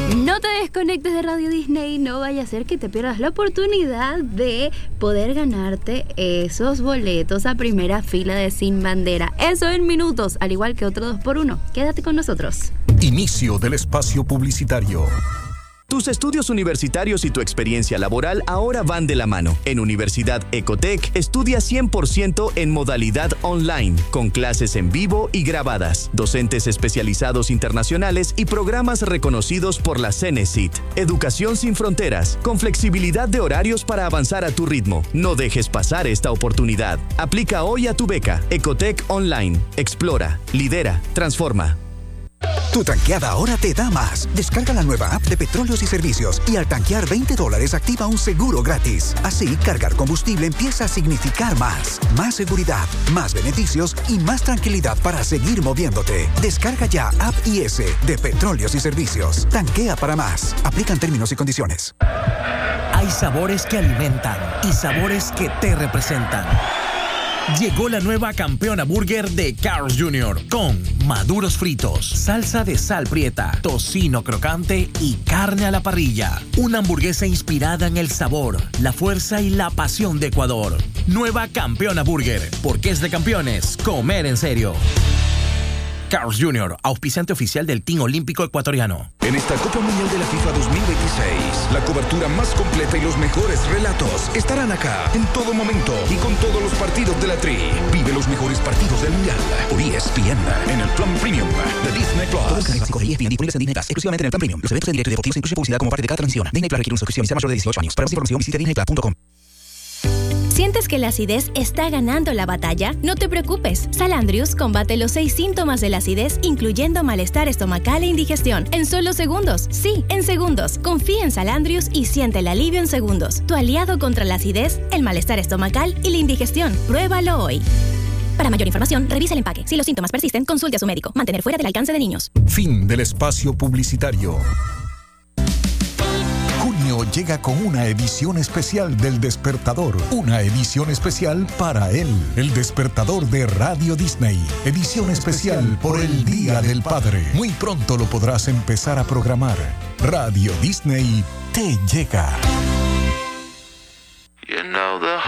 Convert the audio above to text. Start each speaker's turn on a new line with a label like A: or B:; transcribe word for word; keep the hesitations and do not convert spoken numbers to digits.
A: No te desconectes de Radio Disney, no vaya a ser que te pierdas la oportunidad de poder ganarte esos boletos a primera fila de Sin Bandera. Eso en minutos, al igual que otro dos por uno. Quédate con nosotros.
B: Inicio del espacio publicitario.
C: Tus estudios universitarios y tu experiencia laboral ahora van de la mano. En Universidad Ecotec, estudia cien por ciento en modalidad online, con clases en vivo y grabadas, docentes especializados internacionales y programas reconocidos por la Cenecit. Educación sin fronteras, con flexibilidad de horarios para avanzar a tu ritmo. No dejes pasar esta oportunidad. Aplica hoy a tu beca. Ecotec Online. Explora, lidera, transforma.
D: Tu tanqueada ahora te da más. Descarga la nueva app de Petróleos y Servicios y al tanquear veinte dólares activa un seguro gratis. Así, cargar combustible empieza a significar más. Más seguridad, más beneficios y más tranquilidad para seguir moviéndote. Descarga ya App I S de Petróleos y Servicios. Tanquea para más. Aplican términos y condiciones.
E: Hay sabores que alimentan y sabores que te representan. Llegó la nueva Campeona Burger de Carl's junior con maduros fritos, salsa de sal prieta, tocino crocante y carne a la parrilla. Una hamburguesa inspirada en el sabor, la fuerza y la pasión de Ecuador. Nueva Campeona Burger, porque es de campeones comer en serio. Carl's junior, auspiciante oficial del Team Olímpico Ecuatoriano.
F: En esta Copa Mundial de la FIFA dos mil veintiséis, la cobertura más completa y los mejores relatos estarán acá en todo momento y con todos los partidos de la Tri. Vive los mejores partidos del Mundial por E S P N en el plan premium de Disney Plus.
G: Todo el canal básico de E S P N disponibles en Disney Plus, exclusivamente en el plan premium. Los eventos en directo y deportivos incluyen publicidad como parte de cada transmisión. Disney Plus requiere una suscripción y sea mayor de dieciocho años. Para más información visite disney plus punto com.
H: ¿Sientes que la acidez está ganando la batalla? No te preocupes. Salandrius combate los seis síntomas de la acidez, incluyendo malestar estomacal e indigestión, en solo segundos. Sí, en segundos. Confía en Salandrius y siente el alivio en segundos. Tu aliado contra la acidez, el malestar estomacal y la indigestión. Pruébalo hoy. Para mayor información, revisa el empaque. Si los síntomas persisten, consulte a su médico. Mantener fuera del alcance de niños.
B: Fin del espacio publicitario. Junio llega con una edición especial del Despertador. Una edición especial para él. El Despertador de Radio Disney. Edición especial por el Día del Padre. Muy pronto lo podrás empezar a programar. Radio Disney te llega.
I: You know the